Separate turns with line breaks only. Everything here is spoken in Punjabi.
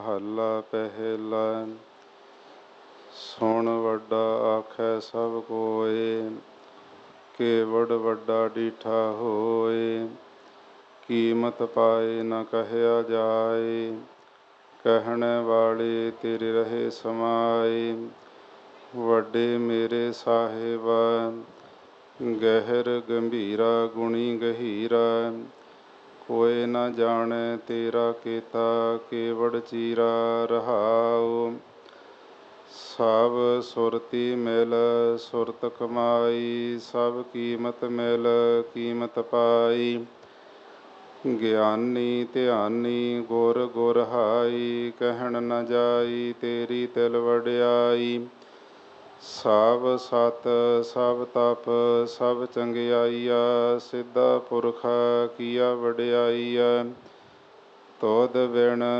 ਮਹੱਲਾ ਪਹਿਲਾ। ਸੁਣ ਵੱਡਾ ਆਖੈ ਸਭ ਕੋਇ, ਕੇਵੜ ਵੱਡਾ ਡੀਠਾ ਹੋਇ। ਕੀਮਤ ਪਾਏ ਨ ਕਹਿਆ ਜਾਇ, ਕਹਿਣ ਵਾਲੇ ਤੇਰੇ ਰਹੇ ਸਮਾਏ। ਵੱਡੇ ਮੇਰੇ ਸਾਹਿਬ, ਗਹਿਰ ਗੰਭੀਰਾ ਗੁਣੀ ਗਹੀਰਾ। ਕੋਇ ਨ ਜਾਣੈ ਤੇਰਾ ਕੀਤਾ, ਕੇਵੜ ਚੀਰਾ ਰਹਾਉ। ਸਭ ਸੁਰਤੀ ਮਿਲ ਸੁਰਤ ਕਮਾਈ, ਸਭ ਕੀਮਤ ਮਿਲ ਕੀਮਤ ਪਾਈ। ਗਿਆਨੀ ਧਿਆਨੀ ਗੁਰ ਗੁਰ ਹਾਈ, ਕਹਿਣ ਨ ਜਾਈ ਤੇਰੀ ਤਿਲ ਵਡਿਆਈ। ਸਭ ਸਤ ਸਭ ਤਪ ਸਭ ਚੰਗਿਆਈਆ, ਸਿੱਧਾ ਪੁਰਖਾ ਕੀਆ ਵਡਿਆਈਆ। ਤੁਧ ਬਿਨ